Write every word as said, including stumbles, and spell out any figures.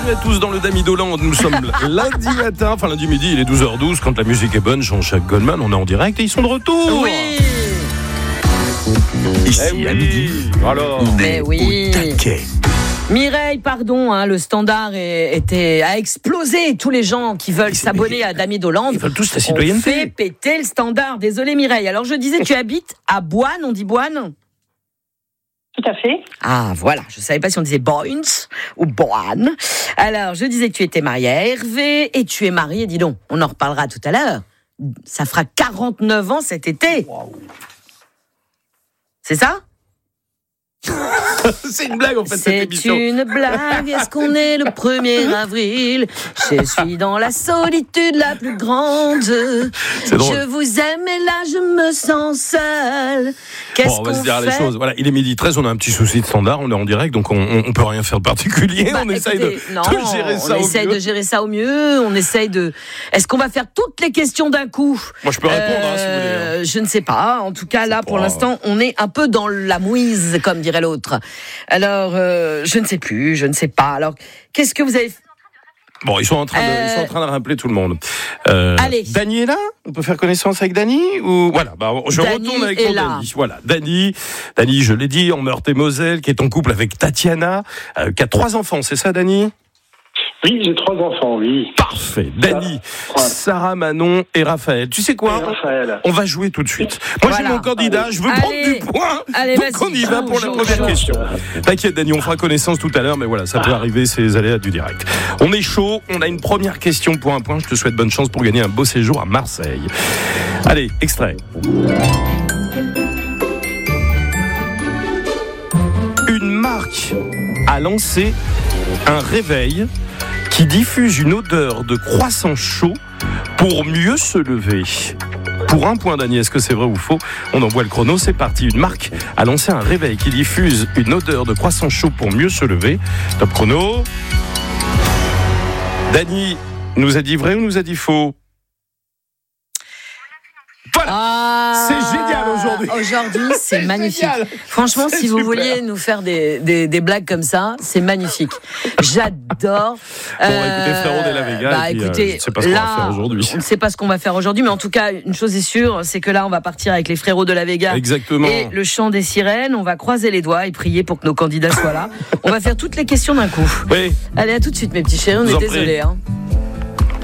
Bienvenue à tous dans le Damidoland, nous sommes lundi matin, enfin lundi midi, il est douze heures douze, quand la musique est bonne, Jean-Jacques Goldman, on est en direct et ils sont de retour. Oui. Ici Eh oui. à midi, Alors, on est Eh oui. au taquet. Mireille, pardon, hein, le standard est, était, a explosé. Tous les gens qui veulent s'abonner à Damidoland, ils veulent tous la on citoyenneté. fait péter le standard. Désolé Mireille. Alors je disais, tu habites à Boine, on dit Boine ? Tout à fait. Ah voilà, je ne savais pas si on disait Boines ou Boine. Alors je disais que tu étais mariée à Hervé et tu es mariée, dis donc, on en reparlera tout à l'heure. Ça fera quarante-neuf ans cet été. Wow. C'est ça ? C'est une blague en fait cette C'est émission. une blague, est-ce qu'on est le premier avril ? Je suis dans la solitude la plus grande. C'est drôle. Je vous aime et là je me sens seule. Qu'est-ce Bon, on va qu'on se dire fait ? les choses. Voilà, il est midi treize, on a un petit souci de standard, on est en direct, donc on, on, on peut rien faire de particulier. Bah, on essaye écoutez, de, non, de gérer ça on au essaye mieux. de gérer ça au mieux. On essaye de. Est-ce qu'on va faire toutes les questions d'un coup ? Moi je peux répondre hein, si vous voulez. hein. Euh, Je ne sais pas. En tout cas, là, pour pas- l'instant, on est un peu dans la mouise, comme dirait l'autre. Alors, euh, je ne sais plus, je ne sais pas. Alors, qu'est-ce que vous avez fait ? Bon, ils sont en train de, Euh, ils sont en train de rappeler tout le monde. Euh, Allez. Dany est là ? On peut faire connaissance avec Dany ou voilà, bah, je Dany retourne avec est mon là. Dany. Voilà, Dany, Dany, je l'ai dit, en Meurthe-et-Moselle, qui est en couple avec Tatiana, euh, qui a trois enfants, c'est ça, Dany ? Oui, j'ai trois enfants, oui. Parfait. Dany, Ouais. Sarah, Manon et Raphaël. Tu sais quoi ? Et Raphaël. On va jouer tout de suite. Moi, j'ai Voilà. mon candidat, je veux Allez. prendre du point. Allez, Donc, vas-y. on y va Joue, pour la joue, première joue. question. T'inquiète, Dany, on fera connaissance tout à l'heure, mais voilà, ça peut arriver, c'est les aléas du direct. On est chaud, on a une première question pour un point. Je te souhaite bonne chance pour gagner un beau séjour à Marseille. Allez, extrait. Une marque a lancé un réveil qui diffuse une odeur de croissant chaud pour mieux se lever. Pour un point, Dany, est-ce que c'est vrai ou faux ? On envoie le chrono, c'est parti. Une marque a lancé un réveil qui diffuse une odeur de croissant chaud pour mieux se lever. Top chrono. Dany nous a dit vrai ou nous a dit faux ? Voilà. Ah, C'est génial aujourd'hui. Aujourd'hui, c'est C'est magnifique. génial. Franchement, C'est si vous super. vouliez nous faire des, des, des blagues comme ça, c'est magnifique. J'adore. Bon, écoutez, frérot de la Vega, bah, et puis, euh, écoutez, je ne sais pas ce qu'on là, va faire aujourd'hui. On ne sait pas ce qu'on va faire aujourd'hui, mais en tout cas, une chose est sûre, c'est que là, on va partir avec les frérots de la Vega. Exactement. Et le chant des sirènes, on va croiser les doigts et prier pour que nos candidats soient là. On va faire toutes les questions d'un coup. Oui. Allez, à tout de suite, mes petits chéris, on Vous est en prie. désolés. Hein.